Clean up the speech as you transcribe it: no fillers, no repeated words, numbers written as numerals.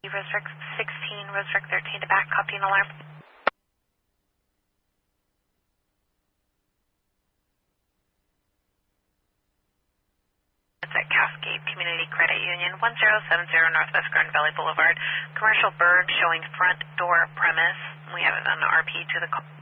Rosedeck 16, Rosedeck 13 to back, copy and alarm. It's at Cascade Community Credit Union, 1070 Northwest Garden Valley Boulevard. Commercial bird showing front door premise. We have it on the RP to the call.